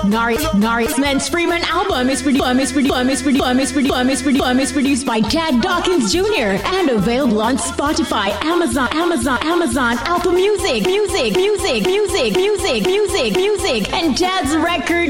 Men's Freeman album is produced by Tad Dawkins Jr. and available on Spotify, Amazon, Apple Music, and Tad's Record